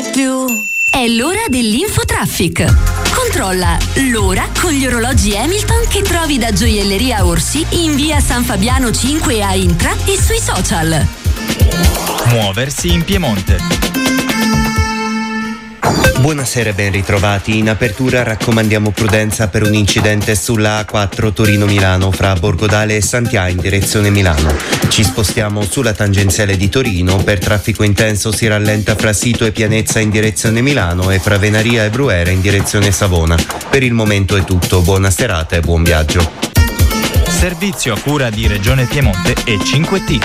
mai più. È l'ora dell'Infotraffic. Controlla l'ora con gli orologi Hamilton che trovi da Gioielleria Orsi in via San Fabiano 5 a Intra e sui social. Muoversi in Piemonte. Buonasera e ben ritrovati. In apertura raccomandiamo prudenza per un incidente sulla A4 Torino-Milano fra Borgodale e Santià in direzione Milano. Ci spostiamo sulla tangenziale di Torino. Per traffico intenso si rallenta fra Sito e Pianezza in direzione Milano e fra Venaria e Bruera in direzione Savona. Per il momento è tutto. Buona serata e buon viaggio. Servizio a cura di Regione Piemonte e 5T.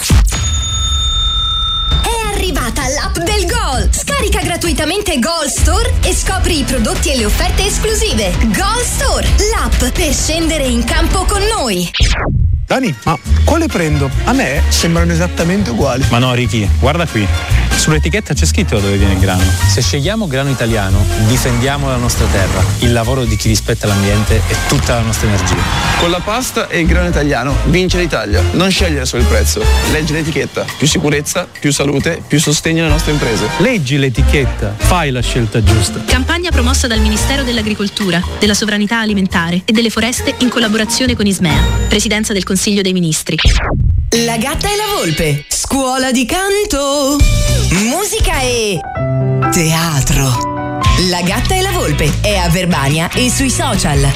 Arrivata l'app del Gol! Scarica gratuitamente Gol Store e scopri i prodotti e le offerte esclusive. Gol Store, l'app per scendere in campo con noi. Dani, ma quale prendo? A me sembrano esattamente uguali. Ma no, Ricky, guarda qui. Sull'etichetta c'è scritto dove viene il grano. Se scegliamo grano italiano, difendiamo la nostra terra, il lavoro di chi rispetta l'ambiente e tutta la nostra energia. Con la pasta e il grano italiano vince l'Italia. Non scegliere solo il prezzo, leggi l'etichetta. Più sicurezza, più salute, più sostegno alle nostre imprese. Leggi l'etichetta, fai la scelta giusta. Campagna promossa dal Ministero dell'Agricoltura, della Sovranità Alimentare e delle Foreste in collaborazione con Ismea, Presidenza del Consiglio dei Ministri. La Gatta e la Volpe, scuola di canto, musica e teatro. La Gatta e la Volpe è a Verbania e sui social.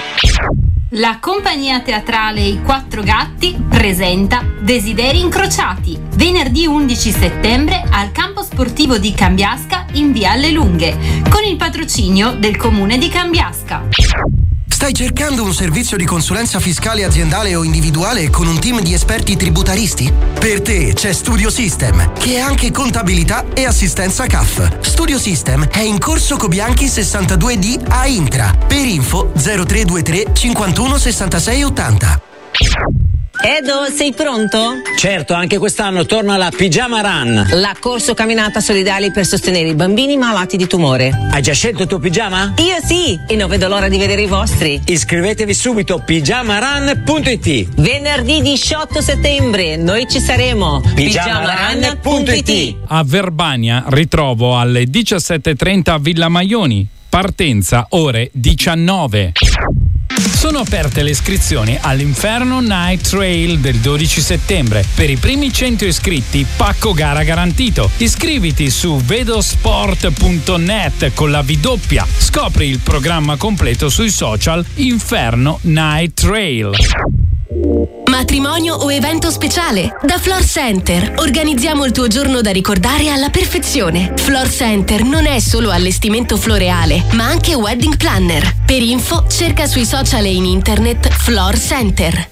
La compagnia teatrale I Quattro Gatti presenta Desideri Incrociati, venerdì 11 settembre al campo sportivo di Cambiasca in via Alle Lunghe, con il patrocinio del comune di Cambiasca. Stai cercando un servizio di consulenza fiscale aziendale o individuale con un team di esperti tributaristi? Per te c'è Studio System, che è anche contabilità e assistenza CAF. Studio System è in corso Cobianchi 62D a Intra. Per info 0323 51 66 80. Edo, sei pronto? Certo, anche quest'anno torna la Pigiama Run. La corso camminata solidale per sostenere i bambini malati di tumore. Hai già scelto il tuo pigiama? Io sì, e non vedo l'ora di vedere i vostri. Iscrivetevi subito, pigiamarun.it. Venerdì 18 settembre, noi ci saremo. Pigiamarun.it. A Verbania ritrovo alle 17:30 a Villa Maioni. Partenza ore 19. Sono aperte le iscrizioni all'Inferno Night Trail del 12 settembre. Per i primi 100 iscritti, pacco gara garantito. Iscriviti su vedosport.net con la V doppia. Scopri il programma completo sui social Inferno Night Trail. Matrimonio o evento speciale? Da Flor Center organizziamo il tuo giorno da ricordare alla perfezione. Flor Center non è solo allestimento floreale, ma anche wedding planner. Per info cerca sui social e in internet Flor Center.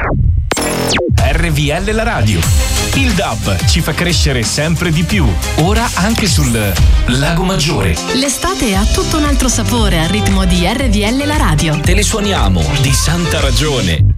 RVL la radio. Il DAB ci fa crescere sempre di più. Ora anche sul Lago Maggiore. L'estate ha tutto un altro sapore al ritmo di RVL la radio. Te le suoniamo di santa ragione.